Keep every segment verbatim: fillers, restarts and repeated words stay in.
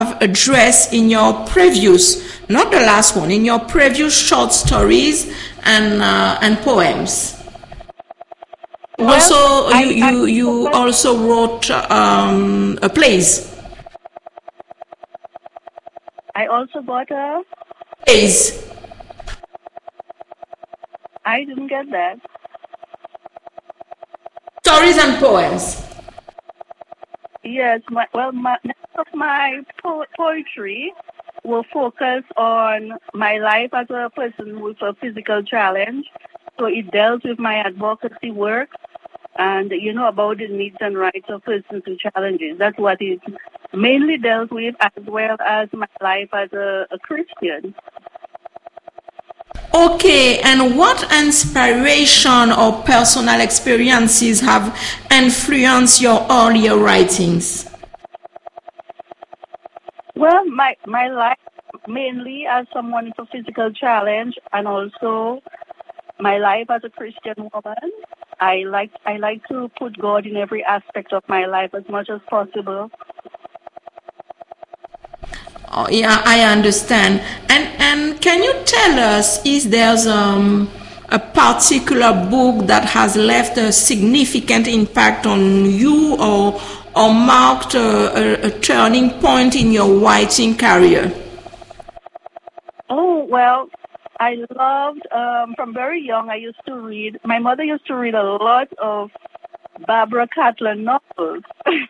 addressed in your previous, not the last one, in your previous short stories and uh, and poems. Well, also, I, you you, I, you also wrote um, a plays. I also got a Plays. I didn't get that. Stories and poems. Yes, my, well, my, most of my po- poetry will focus on my life as a person with a physical challenge. So it deals with my advocacy work and, you know, about the needs and rights of persons with challenges. That's what it mainly deals with, as well as my life as a, a Christian. Okay, and what inspiration or personal experiences have influenced your earlier writings? Well, my, my life mainly as someone with a physical challenge, and also my life as a Christian woman. I like I like to put God in every aspect of my life as much as possible. Oh, yeah, I understand. And and can you tell us if there's um, a particular book that has left a significant impact on you, or or marked a, a, a turning point in your writing career? Oh, well, I loved, um, from very young, I used to read, my mother used to read a lot of Barbara Catlin novels.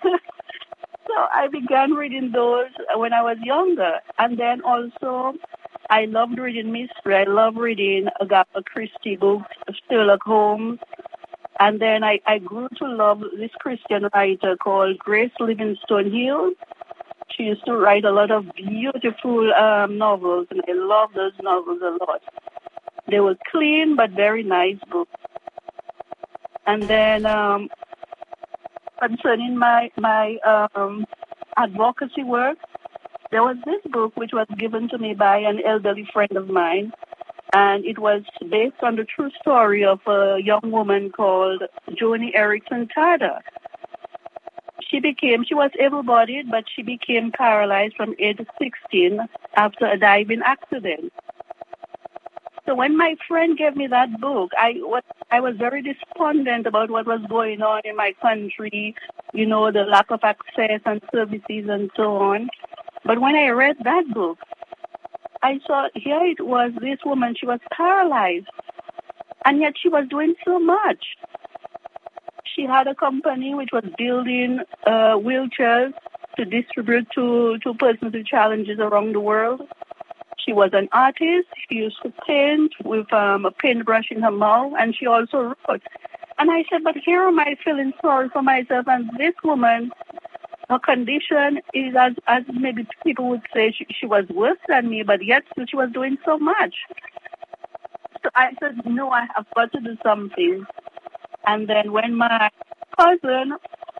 So I began reading those when I was younger. And then also, I loved reading mystery. I love reading Agatha Christie books, Sherlock Holmes. And then I, I grew to love this Christian writer called Grace Livingstone Hill. She used to write a lot of beautiful um, novels, and I love those novels a lot. They were clean but very nice books. And then um, concerning my my um, advocacy work, there was this book which was given to me by an elderly friend of mine, and it was based on the true story of a young woman called Joni Eareckson Tada. She became, she was able-bodied, but she became paralyzed from age sixteen after a diving accident. So when my friend gave me that book, I was, I was very despondent about what was going on in my country, you know, the lack of access and services and so on. But when I read that book, I saw here it was this woman, she was paralyzed, and yet she was doing so much. She had a company which was building uh, wheelchairs to distribute to, to persons with challenges around the world. She was an artist. She used to paint with um, a paintbrush in her mouth, and she also wrote. And I said, but here am I feeling sorry for myself, and this woman, her condition is, as, as maybe people would say, she, she was worse than me, but yet she was doing so much. So I said, no, I have got to do something. And then when my cousin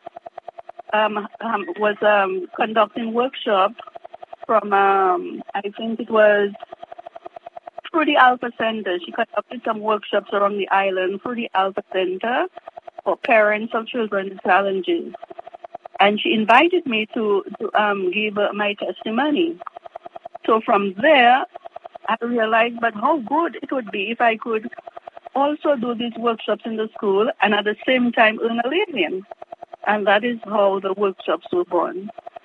um, um, was um, conducting workshops from, um, I think it was through the Alpha Center, she conducted some workshops around the island through the Alpha Center for parents of children with challenges. And she invited me to, to um, give uh, my testimony. So from there, I realized, but how good it would be if I could also do these workshops in the school and at the same time earn a living. And that is how the workshops were born.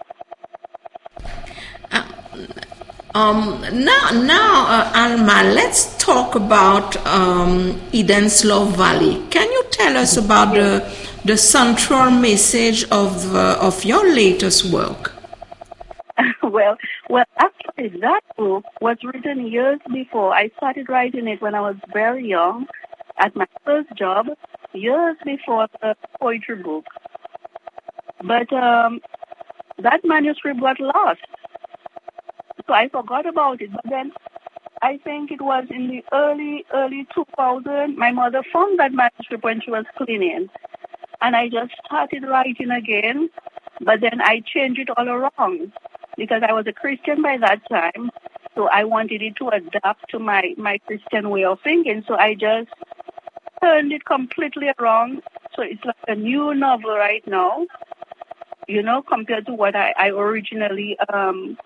Uh, um, now, now uh, Alma, let's talk about um, Edenslow Valley. Can you tell us about the, the central message of, uh, of your latest work? well, well, actually, that book was written years before. I started writing it when I was very young, at my first job, years before the poetry book. But um, that manuscript got lost, so I forgot about it. But then I think it was in the early, early two thousands, my mother found that manuscript when she was cleaning, and I just started writing again, but then I changed it all around, because I was a Christian by that time, so I wanted it to adapt to my, my Christian way of thinking, so I just turned it completely around, so it's like a new novel right now. you know, compared to what I, I originally um,